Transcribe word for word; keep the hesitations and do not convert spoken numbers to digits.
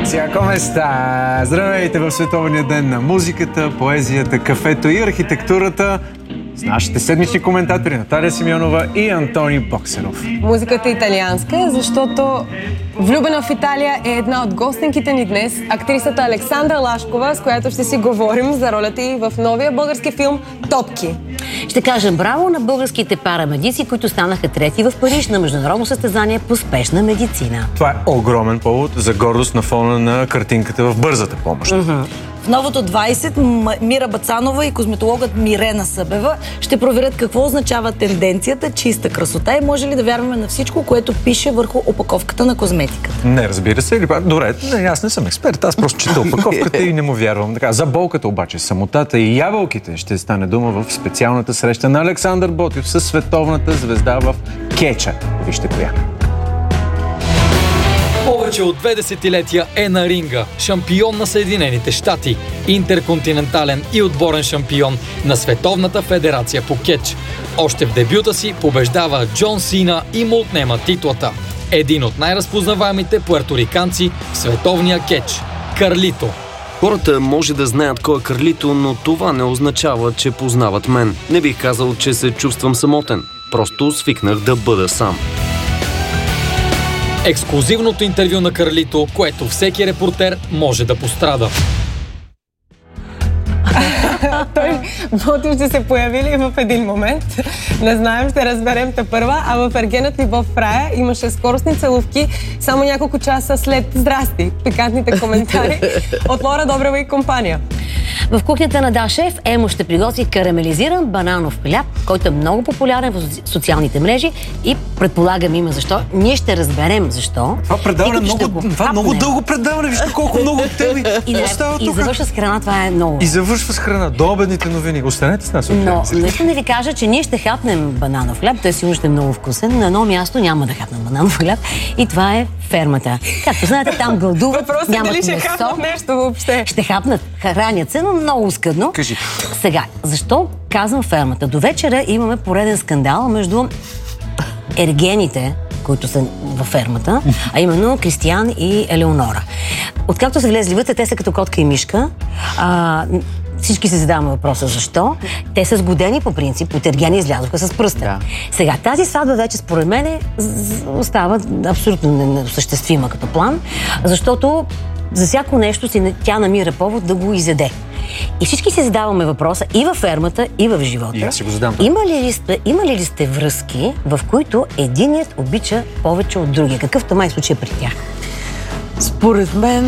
Грация, come sta? Здравейте в Световния ден на музиката, поезията, кафето и архитектурата с нашите седмични коментатори Наталия Симеонова и Антони Боксеров. Музиката е италианска, защото влюбена в Италия е една от гостенките ни днес, актрисата Александра Лашкова, с която ще си говорим за ролята й в новия български филм «Топки». Ще кажем браво на българските парамедици, които станаха трети в Париж на международно състезание по спешна медицина. Това е огромен повод за гордост на фона на картинката в бързата помощ. Mm-hmm. В новото двайсет Мира Бацанова и козметологът Мирена Събева ще проверят какво означава тенденцията чиста красота и може ли да вярваме на всичко, което пише върху опаковката на козметиката. Не, разбира се. Добре, не, аз не съм експерт, аз просто чета опаковката и не му вярвам. Така, за болката обаче, самотата и ябълките ще стане дума в специалната среща на Александър Ботев със световната звезда в Кеча. Вижте коя. Повече от две десетилетия е на ринга, шампион на Съединените щати, интерконтинентален и отборен шампион на Световната федерация по кетч. Още в дебюта си побеждава Джон Сина и му отнема титлата. Един от най-разпознаваемите пуерториканци в световния кетч – Карлито. Хората може да знаят кой е Карлито, но това не означава, че познават мен. Не бих казал, че се чувствам самотен. Просто свикнах да бъда сам. Ексклузивното интервю на Карлито, което всеки репортер може да пострада. Той Ботев ще се появи ли в един момент? Не знаем, ще разберем те първа, а в Ергенът любов в рая имаше скоростни целувки само няколко часа след здрасти. Пикантните коментари от Лора Добрева и компания. В кухнята на Да Шеф Емо ще приготви карамелизиран бананов хляб, който е много популярен в социалните мрежи и предполагам има защо. Ние ще разберем защо. Това предаване много, това много дълго предаване, вижте колко много теми. И, не, и завършва с храна, това е много. И завършва с храна, до обедните новини. Останете с нас. Но, но искам да ви кажа, че ние ще хапнем бананов хляб, той сигурно ще е много вкусен. На едно място няма да хапнем бананов хляб и това е фермата. Както знаете, там гълдуват, въпросът нямат дали ще месо. хапнат нещо въобще. Ще хапнат, хранят се, но много скъдно. Кажи. Сега, защо казвам фермата? До вечера имаме пореден скандал между ергените, които са във фермата, а именно Кристиян и Елеонора. Откакто са влезли вътре, те са като котка и мишка. А, всички се задаваме въпроса защо. Те са сгодени по принцип, от ергени излязоха с пръста. Да. Сега, тази сватба вече според мен остава абсолютно неосъществима като план, защото за всяко нещо си, тя намира повод да го изяде. И всички си задаваме въпроса и във фермата, и в живота. И аз си го задам. Има ли, ли сте, има ли, ли сте връзки, в които единият обича повече от другия? Какъвто май случай при тях? Според мен